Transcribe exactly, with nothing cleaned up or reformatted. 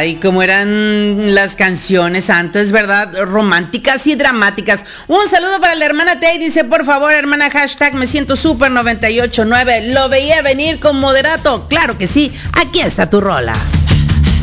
Ay, cómo eran las canciones antes, ¿verdad? Románticas y dramáticas. Un saludo para la hermana Tay. Dice, por favor, hermana, hashtag me siento super noventa y ocho nueve. Lo veía venir con moderato. Claro que sí. Aquí está tu rola.